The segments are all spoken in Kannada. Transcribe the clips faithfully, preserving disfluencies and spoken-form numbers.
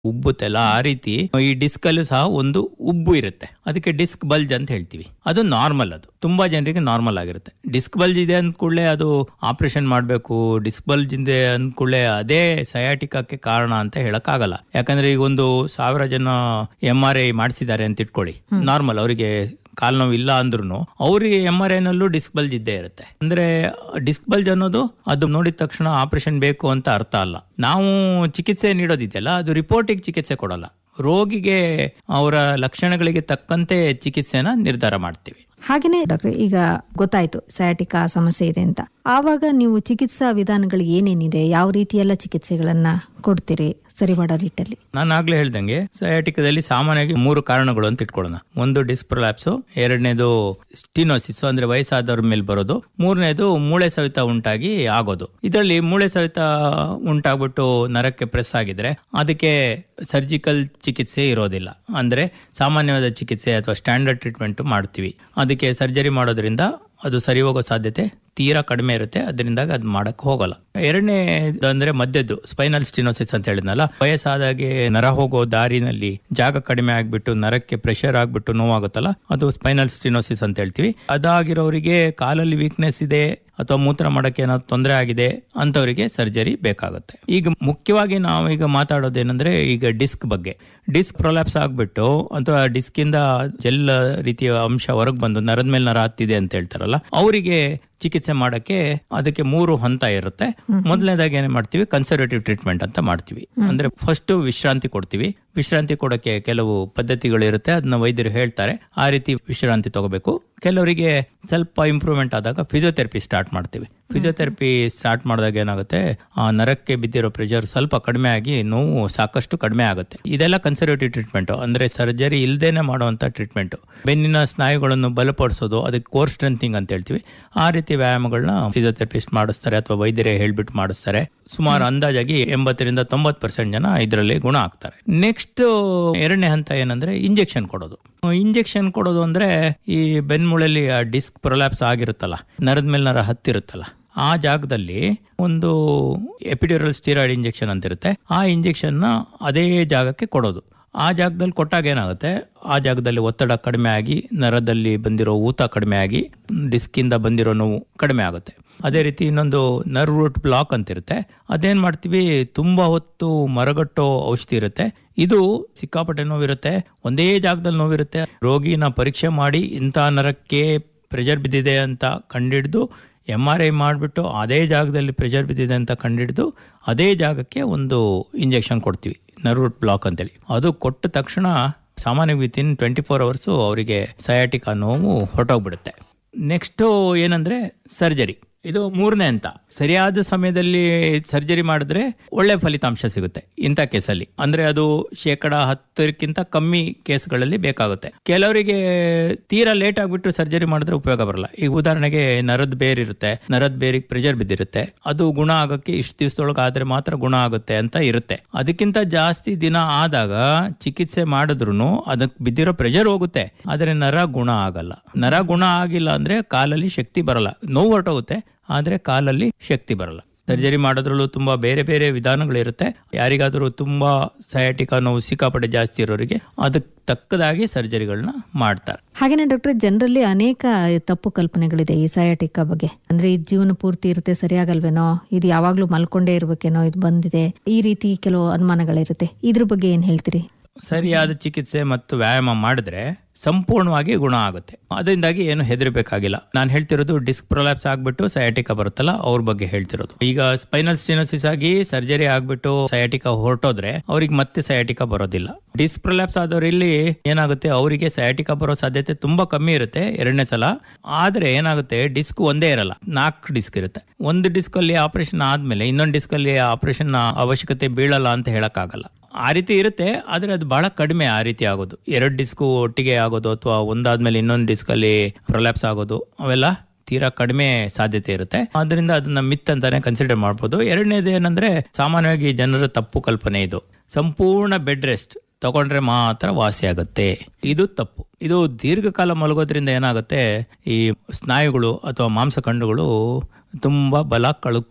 ಉಬ್ಬುತ್ತೆಲ್ಲ ಆ ರೀತಿ ಈ ಡಿಸ್ಕ್ ಅಲ್ಲಿ ಸಹ ಒಂದು ಉಬ್ಬು ಇರುತ್ತೆ. ಅದಕ್ಕೆ ಡಿಸ್ಕ್ ಬಲ್ಜ್ ಅಂತ ಹೇಳ್ತೀವಿ. ಅದು ನಾರ್ಮಲ್, ಅದು ತುಂಬಾ ಜನರಿಗೆ ನಾರ್ಮಲ್ ಆಗಿರುತ್ತೆ. ಡಿಸ್ಕ್ ಬಲ್ಜ್ ಇದೆ ಅಂದ ಕೂಡಲೇ ಅದು ಆಪರೇಷನ್ ಮಾಡಬೇಕು, ಡಿಸ್ಕ್ ಬಲ್ಜ್ ಇದೆ ಅಂದ ಕೂಡಲೇ ಅದೇ ಸಯಾಟಿಕಕ್ಕೆ ಕಾರಣ ಅಂತ ಹೇಳಕ್ ಆಗಲ್ಲ. ಯಾಕಂದ್ರೆ ಈಗ ಒಂದು ಸಾವಿರ ಜನ ಎಂ ಆರ್ ಐ ಮಾಡಿಸಿದ್ದಾರೆ ಅಂತ ಇಟ್ಕೊಳ್ಳಿ, ನಾರ್ಮಲ್ ಅವರಿಗೆ ಕಾಲ್ ನೋವು ಇಲ್ಲ ಅಂದ್ರೂ ಅವ್ರಿಗೆ ಎಂ ಆರ್ ಐ ನಲ್ಲೂ ಡಿಸ್ಕ್ ಬಲ್ಜ್ ಇದ್ದೇ ಇರುತ್ತೆ. ಅಂದ್ರೆ ಡಿಸ್ಕ್ ಬಲ್ಜ್ ಅನ್ನೋದು ಅದು ನೋಡಿದ ತಕ್ಷಣ ಆಪರೇಷನ್ ಬೇಕು ಅಂತ ಅರ್ಥ ಅಲ್ಲ. ನಾವು ಚಿಕಿತ್ಸೆ ನೀಡೋದಿದೆಯಲ್ಲ, ಅದು ರಿಪೋರ್ಟಿಗೆ ಚಿಕಿತ್ಸೆ ಕೊಡಲ್ಲ, ರೋಗಿಗೆ ಅವರ ಲಕ್ಷಣಗಳಿಗೆ ತಕ್ಕಂತೆ ಚಿಕಿತ್ಸೆನ ನಿರ್ಧಾರ ಮಾಡ್ತೀವಿ. ಹಾಗೇನೆ ಡಾಕ್ಟರ್, ಈಗ ಗೊತ್ತಾಯ್ತು ಸಯಾಟಿಕಾ ಸಮಸ್ಯೆ ಇದೆ ಅಂತ, ಆವಾಗ ನೀವು ಚಿಕಿತ್ಸಾ ವಿಧಾನಗಳು ಏನೇನಿದೆ, ಯಾವ ರೀತಿಯೆಲ್ಲ ಚಿಕಿತ್ಸೆಗಳನ್ನ ಕೊಡ್ತೀರಿ ಸರಿ ಮಾಡೋ ನಿಟ್ಟಲ್ಲಿ? ನಾನು ಆಗ್ಲೇ ಹೇಳ್ದಂಗೆ ಸಯಾಟಿಕದಲ್ಲಿ ಸಾಮಾನ್ಯವಾಗಿ ಮೂರು ಕಾರಣಗಳು ಅಂತ ಇಟ್ಕೊಳ್ಳೋಣ. ಒಂದು ಡಿಸ್ಕ್ ಪ್ರೊಲ್ಯಾಪ್ಸ್, ಎರಡನೇದು ಸ್ಟಿನೋಸಿಸ್ ಅಂದ್ರೆ ವಯಸ್ಸಾದವ್ರ ಮೇಲೆ ಬರೋದು, ಮೂರನೇದು ಮೂಳೆ ಸವೆತ ಉಂಟಾಗಿ ಆಗೋದು. ಇದರಲ್ಲಿ ಮೂಳೆ ಸವೆತ ಉಂಟಾಗ್ಬಿಟ್ಟು ನರಕ್ಕೆ ಪ್ರೆಸ್ ಆಗಿದ್ರೆ ಅದಕ್ಕೆ ಸರ್ಜಿಕಲ್ ಚಿಕಿತ್ಸೆ ಇರೋದಿಲ್ಲ. ಅಂದ್ರೆ ಸಾಮಾನ್ಯವಾದ ಚಿಕಿತ್ಸೆ ಅಥವಾ ಸ್ಟ್ಯಾಂಡರ್ಡ್ ಟ್ರೀಟ್ಮೆಂಟ್ ಮಾಡ್ತೀವಿ. ಅದಕ್ಕೆ ಸರ್ಜರಿ ಮಾಡೋದ್ರಿಂದ ಅದು ಸರಿ ಹೋಗೋ ಸಾಧ್ಯತೆ ತೀರಾ ಕಡಿಮೆ ಇರುತ್ತೆ. ಅದರಿಂದ ಅದು ಮಾಡಕ್ ಹೋಗಲ್ಲ. ಎರಡನೇ ಅಂದ್ರೆ ಮಧ್ಯದ್ದು ಸ್ಪೈನಲ್ ಸ್ಟಿನೋಸಿಸ್ ಅಂತ ಹೇಳಿದ್ನಲ್ಲ, ವಯಸ್ಸಾದಾಗೆ ನರ ಹೋಗೋ ದಾರಿನಲ್ಲಿ ಜಾಗ ಕಡಿಮೆ ಆಗ್ಬಿಟ್ಟು ನರಕ್ಕೆ ಪ್ರೆಷರ್ ಆಗ್ಬಿಟ್ಟು ನೋವಾಗುತ್ತಲ್ಲ, ಅದು ಸ್ಪೈನಲ್ ಸ್ಟಿನೋಸಿಸ್ ಅಂತ ಹೇಳ್ತೀವಿ. ಅದಾಗಿರೋರಿಗೆ ಕಾಲಲ್ಲಿ ವೀಕ್ನೆಸ್ ಇದೆ ಅಥವಾ ಮೂತ್ರ ಮಾಡಕ್ಕೆ ಏನಾದ್ರು ತೊಂದರೆ ಆಗಿದೆ ಅಂತವರಿಗೆ ಸರ್ಜರಿ ಬೇಕಾಗುತ್ತೆ. ಈಗ ಮುಖ್ಯವಾಗಿ ನಾವು ಈಗ ಮಾತಾಡೋದೇನಂದ್ರೆ ಈಗ ಡಿಸ್ಕ್ ಬಗ್ಗೆ. ಡಿಸ್ಕ್ ಪ್ರೊಲ್ಯಾಪ್ಸ್ ಆಗ್ಬಿಟ್ಟು ಅಥವಾ ಡಿಸ್ಕ್ ಇಂದ ಜೆಲ್ ರೀತಿಯ ಅಂಶ ಹೊರಗೆ ಬಂದು ನರದ ಮೇಲೆ ನರ ಹತ್ತಿದೆ ಅಂತ ಹೇಳ್ತಾರಲ್ಲ, ಅವರಿಗೆ ಚಿಕಿತ್ಸೆ ಮಾಡಕ್ಕೆ ಅದಕ್ಕೆ ಮೂರು ಹಂತ ಇರುತ್ತೆ. ಮೊದಲನೇದಾಗಿ ಏನ್ ಮಾಡ್ತೀವಿ, ಕನ್ಸರ್ವೇಟಿವ್ ಟ್ರೀಟ್ಮೆಂಟ್ ಅಂತ ಮಾಡ್ತೀವಿ. ಅಂದ್ರೆ ಫಸ್ಟ್ ವಿಶ್ರಾಂತಿ ಕೊಡ್ತೀವಿ. ವಿಶ್ರಾಂತಿ ಕೊಡಕ್ಕೆ ಕೆಲವು ಪದ್ಧತಿಗಳು ಇರುತ್ತೆ, ಅದನ್ನ ವೈದ್ಯರು ಹೇಳ್ತಾರೆ, ಆ ರೀತಿ ವಿಶ್ರಾಂತಿ ತಗೋಬೇಕು. ಕೆಲವರಿಗೆ ಸ್ವಲ್ಪ ಇಂಪ್ರೂವ್ಮೆಂಟ್ ಆದಾಗ ಫಿಸಿಯೋಥೆರಪಿ ಸ್ಟಾರ್ಟ್ ಮಾಡ್ತೀವಿ. ಫಿಸಿಯೋಥೆರಪಿ ಸ್ಟಾರ್ಟ್ ಮಾಡಿದಾಗ ಏನಾಗುತ್ತೆ, ಆ ನರಕ್ಕೆ ಬಿದ್ದಿರೋ ಪ್ರೆಷರ್ ಸ್ವಲ್ಪ ಕಡಿಮೆ ಆಗಿ ನೋವು ಸಾಕಷ್ಟು ಕಡಿಮೆ ಆಗುತ್ತೆ. ಇದೆಲ್ಲ ಕನ್ಸರ್ವೇಟಿವ್ ಟ್ರೀಟ್ಮೆಂಟ್, ಅಂದ್ರೆ ಸರ್ಜರಿ ಇಲ್ದೇನೆ ಮಾಡುವಂತ ಟ್ರೀಟ್ಮೆಂಟ್. ಬೆನ್ನಿನ ಸ್ನಾಯುಗಳನ್ನು ಬಲಪಡಿಸೋದು, ಅದಕ್ಕೆ ಕೋರ್ ಸ್ಟ್ರೆಂಥಿಂಗ್ ಅಂತ ಹೇಳ್ತೀವಿ. ಆ ರೀತಿ ವ್ಯಾಯಾಮಗಳನ್ನ ಫಿಸಿಯೋಥೆರಪಿಸ್ಟ್ ಮಾಡಿಸ್ತಾರೆ ಅಥವಾ ವೈದ್ಯರೇ ಹೇಳ್ಬಿಟ್ಟು ಮಾಡಿಸ್ತಾರೆ. ಸುಮಾರು ಅಂದಾಜಾಗಿ ಎಂಬತ್ತರಿಂದ ತೊಂಬತ್ ಪರ್ಸೆಂಟ್ ಜನ ಇದರಲ್ಲಿ ಗುಣ ಆಗ್ತಾರೆ. ನೆಕ್ಸ್ಟ್ ಎರಡನೇ ಹಂತ ಏನಂದ್ರೆ ಇಂಜೆಕ್ಷನ್ ಕೊಡೋದು. ಇಂಜೆಕ್ಷನ್ ಕೊಡೋದು ಅಂದ್ರೆ ಈ ಬೆನ್ಮೂಳೆಯಲ್ಲಿ ಡಿಸ್ಕ್ ಪ್ರೊಲ್ಯಾಪ್ಸ್ ಆಗಿರುತ್ತಲ್ಲ, ನರದ ಮೇಲೆ ನರ ಹತ್ತಿರುತ್ತಲ್ಲ, ಆ ಜಾಗದಲ್ಲಿ ಒಂದು ಎಪಿಡ್ಯೂರಲ್ ಸ್ಟೀರಾಯ್ಡ್ ಇಂಜೆಕ್ಷನ್ ಅಂತ ಇರುತ್ತೆ. ಆ ಇಂಜೆಕ್ಷನ್ ನ ಅದೇ ಜಾಗಕ್ಕೆ ಕೊಡೋದು. ಆ ಜಾಗದಲ್ಲಿ ಕೊಟ್ಟಾಗ ಏನಾಗುತ್ತೆ, ಆ ಜಾಗದಲ್ಲಿ ಒತ್ತಡ ಕಡಿಮೆ ಆಗಿ ನರದಲ್ಲಿ ಬಂದಿರೋ ಊತ ಕಡಿಮೆ ಆಗಿ ಡಿಸ್ಕ್ ಇಂದ ಬಂದಿರೋ ನೋವು ಕಡಿಮೆ ಆಗುತ್ತೆ. ಅದೇ ರೀತಿ ಇನ್ನೊಂದು ನರ್ವ್ ರೂಟ್ ಬ್ಲಾಕ್ ಅಂತ ಇರುತ್ತೆ. ಅದೇನ್ ಮಾಡ್ತೀವಿ, ತುಂಬಾ ಹೊತ್ತು ಮರಗಟ್ಟೋ ಔಷಧಿ ಇರುತ್ತೆ. ಇದು ಸಿಕ್ಕಾಪಟ್ಟೆ ನೋವಿರುತ್ತೆ, ಒಂದೇ ಜಾಗದಲ್ಲಿ ನೋವಿರುತ್ತೆ. ರೋಗಿನ ಪರೀಕ್ಷೆ ಮಾಡಿ ಇಂಥ ನರಕ್ಕೆ ಪ್ರೆಷರ್ ಬಿದ್ದಿದೆ ಅಂತ ಕಂಡಿಡಿದು ಎಂ ಆರ್ ಐ ಮಾಡಿಬಿಟ್ಟು ಅದೇ ಜಾಗದಲ್ಲಿ ಪ್ರೆಷರ್ ಬಿದ್ದಿದೆ ಅಂತ ಕಂಡಿಡಿದು ಅದೇ ಜಾಗಕ್ಕೆ ಒಂದು ಇಂಜೆಕ್ಷನ್ ಕೊಡ್ತೀವಿ, ನರ್ವ್ ರೂಟ್ ಬ್ಲಾಕ್ ಅಂತೇಳಿ. ಅದು ಕೊಟ್ಟ ತಕ್ಷಣ ಸಾಮಾನ್ಯ ವಿತಿನ್ ಟ್ವೆಂಟಿ ಫೋರ್ ಅವರ್ಸು ಅವರಿಗೆ ಸಯಾಟಿಕಾ ನೋವು ಹೊರಟೋಗ್ಬಿಡುತ್ತೆ. ನೆಕ್ಸ್ಟು ಏನಂದ್ರೆ ಸರ್ಜರಿ. ಇದು ಮೂರನೇ ಹಂತ. ಸರಿಯಾದ ಸಮಯದಲ್ಲಿ ಸರ್ಜರಿ ಮಾಡಿದ್ರೆ ಒಳ್ಳೆ ಫಲಿತಾಂಶ ಸಿಗುತ್ತೆ ಇಂಥ ಕೇಸಲ್ಲಿ. ಅಂದ್ರೆ ಅದು ಶೇಕಡ ಹತ್ತಕ್ಕಿಂತ ಕಮ್ಮಿ ಕೇಸ್ಗಳಲ್ಲಿ ಬೇಕಾಗುತ್ತೆ. ಕೆಲವರಿಗೆ ತೀರಾ ಲೇಟ್ ಆಗ್ಬಿಟ್ಟು ಸರ್ಜರಿ ಮಾಡಿದ್ರೆ ಉಪಯೋಗ ಬರಲ್ಲ. ಈಗ ಉದಾಹರಣೆಗೆ ನರದ ಬೇರ್ ಇರುತ್ತೆ, ನರದ ಬೇರಿಗೆ ಪ್ರೆಷರ್ ಬಿದ್ದಿರುತ್ತೆ, ಅದು ಗುಣ ಆಗಕ್ಕೆ ಇಷ್ಟು ದಿವಸದೊಳಗೆ ಆದ್ರೆ ಮಾತ್ರ ಗುಣ ಆಗುತ್ತೆ ಅಂತ ಇರುತ್ತೆ. ಅದಕ್ಕಿಂತ ಜಾಸ್ತಿ ದಿನ ಆದಾಗ ಚಿಕಿತ್ಸೆ ಮಾಡಿದ್ರು ಅದಕ್ಕೆ ಬಿದ್ದಿರೋ ಪ್ರೆಷರ್ ಹೋಗುತ್ತೆ, ಆದ್ರೆ ನರ ಗುಣ ಆಗಲ್ಲ. ನರ ಗುಣ ಆಗಿಲ್ಲ ಅಂದ್ರೆ ಕಾಲಲ್ಲಿ ಶಕ್ತಿ ಬರಲ್ಲ, ನೋವು ಹೊರಟೋಗುತ್ತೆ, ಆದ್ರೆ ಕಾಲಲ್ಲಿ ಶಕ್ತಿ ಬರಲ್ಲ. ಸರ್ಜರಿ ಮಾಡೋದ್ರಲ್ಲೂ ತುಂಬಾ ಬೇರೆ ಬೇರೆ ವಿಧಾನಗಳಿರುತ್ತೆ. ಯಾರಿಗಾದರೂ ತುಂಬಾ ಸಯಾಟಿಕಾ ನೋವು ಸಿಕ್ಕಾಪಟ್ಟೆ ಜಾಸ್ತಿ ಇರೋರಿಗೆ ಅದಕ್ಕೆ ತಕ್ಕದಾಗಿ ಸರ್ಜರಿಗಳನ್ನ ಮಾಡ್ತಾರೆ. ಹಾಗೇನೆ ಡಾಕ್ಟರ್, ಜನರಲ್ಲಿ ಅನೇಕ ತಪ್ಪು ಕಲ್ಪನೆಗಳಿದೆ ಈ ಸಯಾಟಿಕಾ ಬಗ್ಗೆ. ಅಂದ್ರೆ ಇದು ಜೀವನ ಪೂರ್ತಿ ಇರುತ್ತೆ, ಸರಿಯಾಗಲ್ವೇನೋ, ಇದು ಯಾವಾಗ್ಲೂ ಮಲ್ಕೊಂಡೇ ಇರ್ಬೇಕೇನೋ, ಇದು ಬಂದಿದೆ, ಈ ರೀತಿ ಕೆಲವು ಅನುಮಾನಗಳಿರುತ್ತೆ. ಇದ್ರ ಬಗ್ಗೆ ಏನ್ ಹೇಳ್ತೀರಿ? ಸರಿಯಾದ ಚಿಕಿತ್ಸೆ ಮತ್ತು ವ್ಯಾಯಾಮ ಮಾಡಿದ್ರೆ ಸಂಪೂರ್ಣವಾಗಿ ಗುಣ ಆಗುತ್ತೆ. ಅದರಿಂದಾಗಿ ಏನು ಹೆದರಬೇಕಾಗಿಲ್ಲ. ನಾನು ಹೇಳ್ತಿರೋದು ಡಿಸ್ಕ್ ಪ್ರೊಲ್ಯಾಪ್ಸ್ ಆಗ್ಬಿಟ್ಟು ಸಯಾಟಿಕಾ ಬರುತ್ತಲ್ಲ ಅವ್ರ ಬಗ್ಗೆ ಹೇಳ್ತಿರೋದು. ಈಗ ಸ್ಪೈನಲ್ ಸ್ಟಿನೋಸಿಸ್ ಆಗಿ ಸರ್ಜರಿ ಆಗ್ಬಿಟ್ಟು ಸಯಾಟಿಕಾ ಹೊರಟೋದ್ರೆ ಅವ್ರಿಗೆ ಮತ್ತೆ ಸಯಾಟಿಕಾ ಬರೋದಿಲ್ಲ. ಡಿಸ್ಕ್ ಪ್ರೊಲ್ಯಾಪ್ಸ್ ಆದವರಲ್ಲಿ ಏನಾಗುತ್ತೆ, ಅವರಿಗೆ ಸಯಾಟಿಕಾ ಬರೋ ಸಾಧ್ಯತೆ ತುಂಬಾ ಕಮ್ಮಿ ಇರುತ್ತೆ ಎರಡನೇ ಸಲ. ಆದ್ರೆ ಏನಾಗುತ್ತೆ, ಡಿಸ್ಕ್ ಒಂದೇ ಇರಲ್ಲ, ನಾಲ್ಕು ಡಿಸ್ಕ್ ಇರುತ್ತೆ. ಒಂದು ಡಿಸ್ಕ್ ಅಲ್ಲಿ ಆಪರೇಷನ್ ಆದ್ಮೇಲೆ ಇನ್ನೊಂದು ಡಿಸ್ಕ್ ಅಲ್ಲಿ ಆಪರೇಷನ್ ಅವಶ್ಯಕತೆ ಬೀಳಲ್ಲ ಅಂತ ಹೇಳಕ್ ಆಗಲ್ಲ. ಆ ರೀತಿ ಇರುತ್ತೆ, ಆದ್ರೆ ಅದು ಬಹಳ ಕಡಿಮೆ ಆ ರೀತಿ ಆಗೋದು. ಎರಡು ಡಿಸ್ಕು ಒಟ್ಟಿಗೆ ಆಗೋದು ಅಥವಾ ಒಂದಾದ್ಮೇಲೆ ಇನ್ನೊಂದು ಡಿಸ್ಕ್ ಅಲ್ಲಿ ಪ್ರೊಲ್ಯಾಪ್ಸ್ ಆಗೋದು, ಅವೆಲ್ಲ ತೀರಾ ಕಡಿಮೆ ಸಾಧ್ಯತೆ ಇರುತ್ತೆ. ಅದರಿಂದ ಅದನ್ನ ಮಿತ್ ಅಂತಾನೆ ಕನ್ಸಿಡರ್ ಮಾಡ್ಬೋದು. ಎರಡನೇದು ಏನಂದ್ರೆ, ಸಾಮಾನ್ಯವಾಗಿ ಜನರ ತಪ್ಪು ಕಲ್ಪನೆ ಇದು, ಸಂಪೂರ್ಣ ಬೆಡ್ ರೆಸ್ಟ್ ತಗೊಂಡ್ರೆ ಮಾತ್ರ ವಾಸಿ ಆಗುತ್ತೆ. ಇದು ತಪ್ಪು. ಇದು ದೀರ್ಘಕಾಲ ಮಲಗೋದ್ರಿಂದ ಏನಾಗುತ್ತೆ, ಈ ಸ್ನಾಯುಗಳು ಅಥವಾ ಮಾಂಸಖಂಡಗಳು ತುಂಬಾ ಬಲ ಕಳೆದುಕೊಳ್ಳುತ್ತೆ.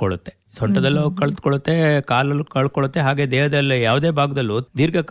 ಸೊಂಟದಲ್ಲೂ ಕಳ್ತ್ಕೊಳ್ಳುತ್ತೆ, ಕಾಲಲ್ಲೂ ಕಳ್ಕೊಳ್ಳುತ್ತೆ, ಹಾಗೆ ದೇಹದಲ್ಲಿ ಯಾವುದೇ ಭಾಗದಲ್ಲೂ ದೀರ್ಘ